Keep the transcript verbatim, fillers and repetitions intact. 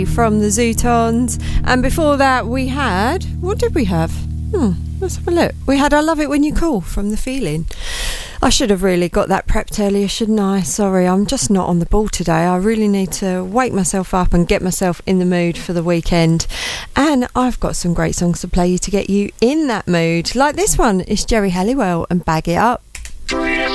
from the Zootons, and before that we had, what did we have? Hmm, let's have a look. We had I Love It When You Call from The Feeling. I should have really got that prepped earlier, shouldn't I? Sorry, I'm just not on the ball today. I really need to wake myself up and get myself in the mood for the weekend. And I've got some great songs to play you to get you in that mood. Like this one, it's Jerry Halliwell and Bag It Up.